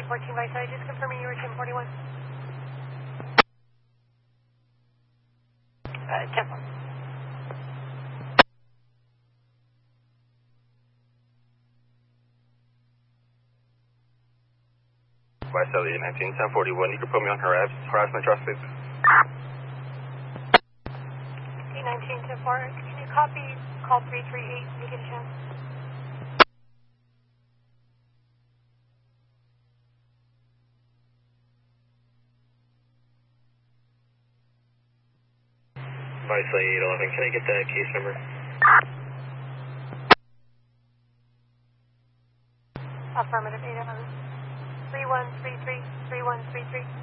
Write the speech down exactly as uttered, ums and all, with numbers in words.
fourteen by side, just confirming you were ten forty-one. Uh, ten four. Vice Elliott nineteen, ten forty-one, you can put me on harass, harassment trust, please. D nineteen, ten four, can you copy call three three eight when you get a chance? Vice eight eleven, can I get that case number? Affirmative, eight eleven. three one three three, three one three three.